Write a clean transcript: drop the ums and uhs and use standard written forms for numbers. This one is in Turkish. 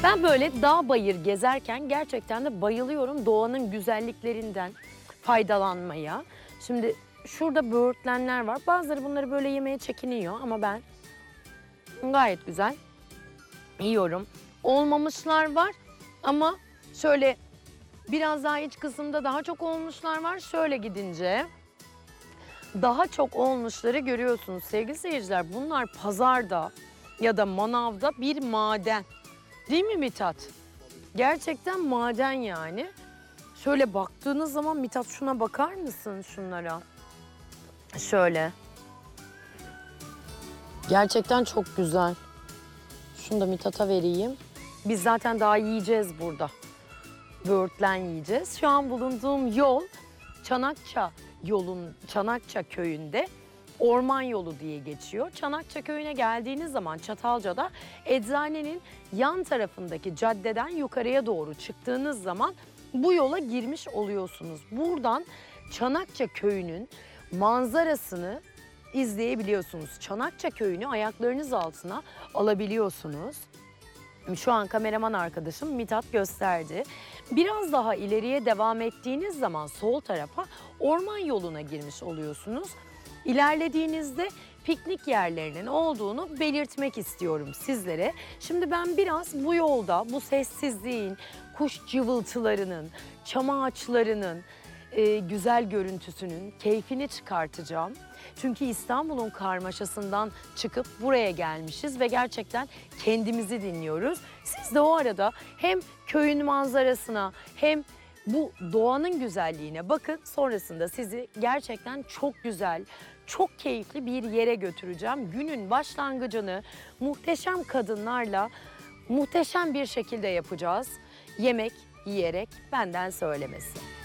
Ben böyle dağ bayır gezerken gerçekten de bayılıyorum doğanın güzelliklerinden faydalanmaya. Şimdi şurada böğürtlenler var. Bazıları bunları böyle yemeye çekiniyor ama ben gayet güzel yiyorum. Olmamışlar var ama şöyle biraz daha iç kısımda daha çok olmuşlar var. Şöyle gidince daha çok olmuşları görüyorsunuz sevgili seyirciler. Bunlar pazarda ya da manavda bir maden. Değil mi Mithat? Gerçekten maden yani. Şöyle baktığınız zaman Mithat şuna bakar mısın şunlara? Şöyle. Gerçekten çok güzel. Şunu da Mithat'a vereyim. Biz zaten daha yiyeceğiz burada. Böğürtlen yiyeceğiz. Şu an bulunduğum yol Çanakça köyünde orman yolu diye geçiyor. Çanakça köyüne geldiğiniz zaman Çatalca'da eczanenin yan tarafındaki caddeden yukarıya doğru çıktığınız zaman bu yola girmiş oluyorsunuz. Buradan Çanakça köyünün manzarasını izleyebiliyorsunuz. Çanakça köyünü ayaklarınız altına alabiliyorsunuz. Şu an kameraman arkadaşım Mithat gösterdi. Biraz daha ileriye devam ettiğiniz zaman sol tarafa orman yoluna girmiş oluyorsunuz. İlerlediğinizde piknik yerlerinin olduğunu belirtmek istiyorum sizlere. Şimdi ben biraz bu yolda, bu sessizliğin, kuş cıvıltılarının, çam ağaçlarının güzel görüntüsünün keyfini çıkartacağım. Çünkü İstanbul'un karmaşasından çıkıp buraya gelmişiz ve gerçekten kendimizi dinliyoruz. Siz de o arada hem köyün manzarasına hem bu doğanın güzelliğine bakın. Sonrasında sizi gerçekten çok güzel, çok keyifli bir yere götüreceğim. Günün başlangıcını muhteşem kadınlarla muhteşem bir şekilde yapacağız. Yemek yiyerek benden söylemesi.